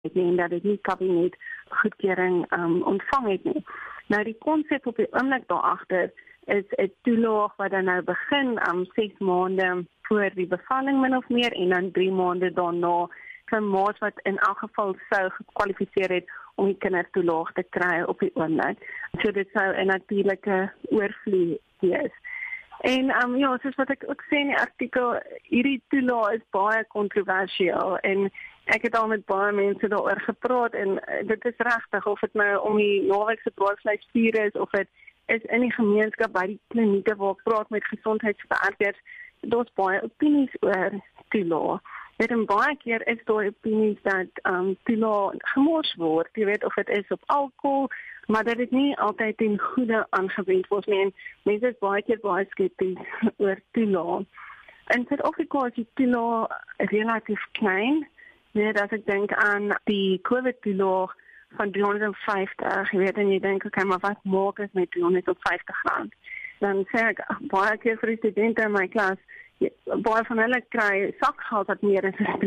het nie en dat dit nie kabinet goedkeuring ontvang het nie. Nou die konsep op die oomblik daarachter is 'n toelaag wat dan nou begin 6 maande voor die bevalling min of meer en dan 3 maande daarna vir ma's wat in elk geval sou gekwalifiseer het om die kindertoelaag te kry op die oomblik. So dit sou 'n natuurlike oorvloei wees. En ja, soos wat ek ook sê in die artikel, hierdie toelaag is baie kontroversieel en ek het al met baie mense daaroor gepraat en dit is regtig of dit nou om die naweekse braaivleisvuur is of dit is in die gemeenskap by die klinieke waar ek praat met gesondheidswerkers, daar's baie opinies oor toelaag. En baie keer is daar opinies dat toelaag gemors word, jy weet of dit is op alcohol, maar dat dit nie altyd ten goeie aangewend word nie en mense is baie keer baie skepties oor toelaag. In Suid-Afrika is die toelaag relatief klein, net as ek dink aan die COVID-toelaag van R350, jy weet en jy dink, okay, maar wat maak ek met R350? Dan sê ek baie keer vir die studente in my klas, baie van hulle kry sakgeld wat meer is as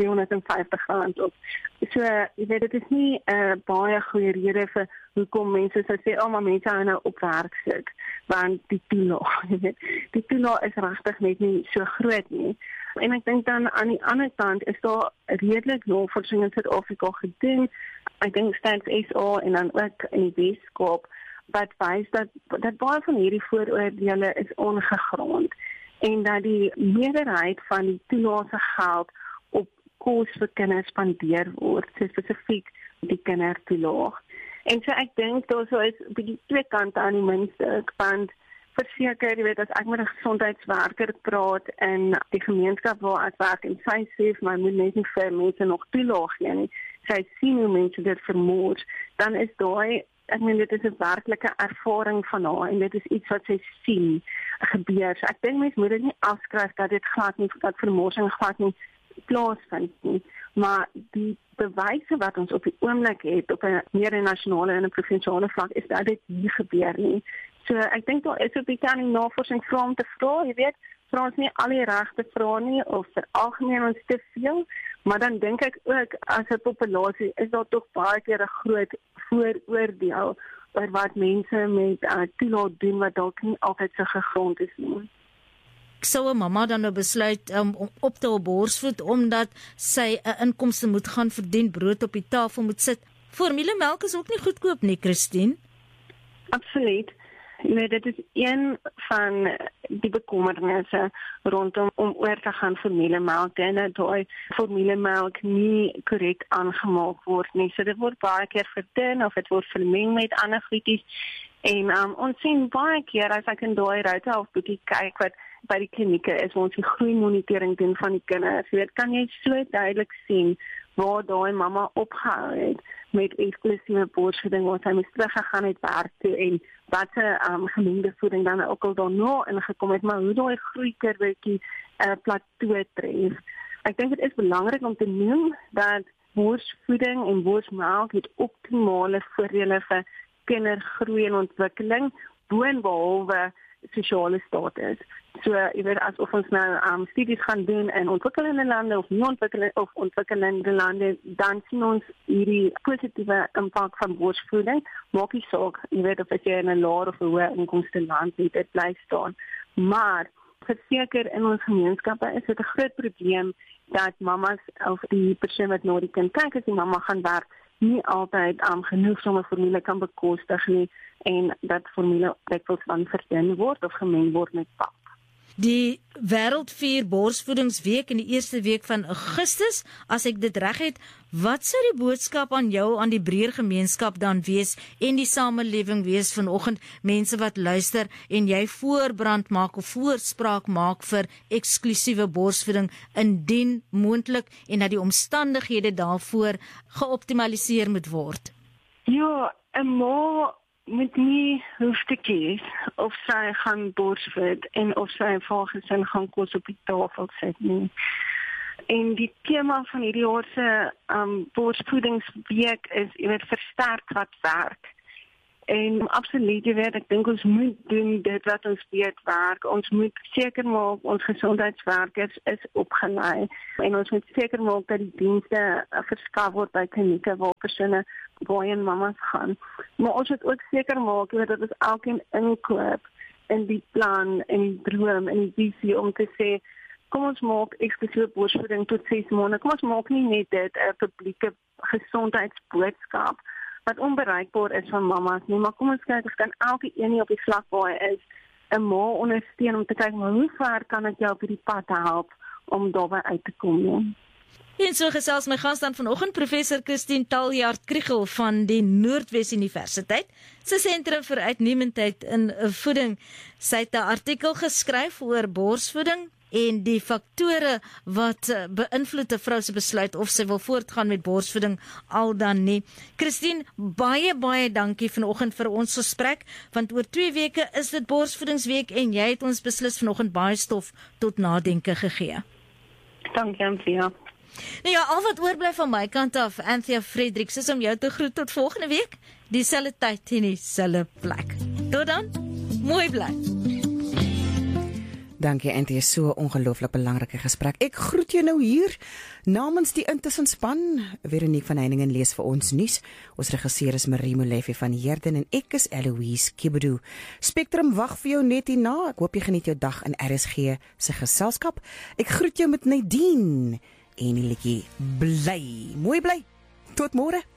R350 op. So, jy weet, dit is nie 'n baie goeie rede vir hoekom mense sou sê, maar mense hou nou op werk sit, want die toelaag, jy weet, die toelaag is regtig net nie so groot nie. En ek dink dan aan die ander kant is daar redelik navorsing in Suid-Afrika gedoen, ek dink Stats SA en dan ook in die Weskaap, wat wys dat baie van hierdie vooroordele is ongegrond en dat die meerderheid van die toelase geld op kos vir kinders spandeer word, so spesifiek die kindertoelaag. En so ek dink daar so is bietjie twee kante aan die muntstuk, want verseker, jy weet, as ek met 'n gesondheidswerker praat in die gemeenskap waar ek werk en sy sê my moet net nie vir mense nog toelaag gee nie, sy sien hoe mense dit vermoor, dan is daai, ek meen dit is 'n werklike ervaring van haar en dit is iets wat sy sien gebeur. So ek dink mense moet dit nie afskryf dat dit glad nie, dat vermorsing glad nie plaasvind nie, maar die bewyse wat ons op die oomblik het op 'n meer nasionale en 'n provinsiale vlak is dat dit nie gebeur nie. So ek dink daar is op die kan die navorsing vra om te vra, jy weet, vra ons nie al die regte vrae nie of veralgemeen ons te veel, maar dan dink ek ook as 'n populasie is daar tog baie keer 'n groot vooroordeel oor wat mense met toelaag doen wat dalk nie altyd so gegrond is nie. Sou 'n mamma dan nou besluit om op te hou borsvoed omdat sy 'n inkomste moet gaan verdien, brood op die tafel moet sit. Formulemelk is ook nie goedkoop nie, Christine. Absoluut. Nee, dit is een van die bekommernisse rondom om oor te gaan formulemelk en dat daai formulemelk nie korrek aangemaak word nie. So dit word baie keer verdun of dit word vermeng met ander goedjies. En ons sien baie keer as ek in daai route of boetie kyk wat by die klinieke is waar ons die groeimonitering doen van die kinders. Jy weet, kan jy so duidelik sien waar daai mamma opgehou het met eksklusiewe borsvoeding waar sy moes teruggegaan het werk toe en wat se gemengde voeding dan ook al daarna ingekom het, maar hoe daai groeikurwetjie plateau tref. Ek dink dit is belangrik om te noem dat borsvoeding en borsmelk het optimale voordele vir kindergroei en ontwikkeling boonbehalwe sosiale status. So, jy weet, asof ons nou studies gaan doen in ontwikkelende lande of nie ontwikkelende lande, dan sien ons hierdie positiewe impak van borsvoeding. Maak nie saak, jy weet, of jy in 'n laer of 'n hoë inkomste land het, dit bly staan. Maar verseker in ons gemeenskappe is dit 'n groot probleem dat mammas of die persoon wat na die kind kyk as die mamma gaan werk, nie altyd genoeg somme formule kan bekostig nie en dat formule dikwels van verdun word of gemeng word met pap. Die Wêreldvier Borsvoedingsweek in die eerste week van Augustus, as ek dit reg het, wat sou die boodskap aan jou, aan die breër gemeenskap dan wees en die samelewing wees vanoggend, mense wat luister en jy voorbrand maak of voorspraak maak vir eksklusiewe borsvoeding indien moontlik en dat die omstandighede daarvoor geoptimaliseer moet word? Ja, 'n ma moet nie hoef te kies of sy gaan borsvoed en of sy vir haar gesin gaan kos op die tafel sit nie. En die tema van hierdie jaar se borsvoedingsweek is, jy weet, versterk wat werk. En absoluut, jy weet, ek dink ons moet doen dit wat ons weet werk. Ons moet seker maak ons gesondheidswerkers is opgelei en ons moet seker maak dat die dienste verskaf word by klinieke waar persone waarheen mamas gaan. Maar ons moet ook seker maak dat ons elkeen inkoop in die plan, in die droom, in die visie om te sê, kom ons maak eksklusiewe borsvoeding tot 6 maande. Kom ons maak nie net dit 'n publieke gesondheidsboodskap wat onbereikbaar is van mamas nie, maar kom ons kyk, ons kan elke een op die vlak waar hy is, 'n ma ondersteun om te kyk, maar hoe ver kan ek jou op hierdie pad help om daarby uit te kom nie? En so gesels my gas dan vanoggend professor Christine Taljaard-Kriel van die Noordwes Universiteit se Sentrum vir Uitnemendheid in Voeding. Sy het 'n artikel geskryf oor borsvoeding en die faktore wat beïnvloed 'n vrou se besluit of sy wil voortgaan met borsvoeding al dan nie. Christine, baie dankie vanoggend vir ons gesprek, want oor 2 weke is dit borsvoedingsweek en jy het ons beslis vanoggend baie stof tot nadenke gegee. Dankie, Anthea. Nou ja, al wat oorbly van my kant af, Anthea Fredericks, is om jou te groet tot volgende week, dieselfde tyd en dieselfde plek. Tot dan, mooi bly. Dankie Anthea, so ongelooflik belangrike gesprek. Ek groet jou nou hier namens die Intussen span. Veronique van Heiningen lees vir ons nuus. Ons regisseur is Marie Molefe van Heerden en ek is Eloise Kibedu. Spectrum wag vir jou net hierna. Ek hoop jy geniet jou dag in RSG se geselskap. Ek groet jou met Nadine en die liedjie Bly. Mooi bly. Tot môre.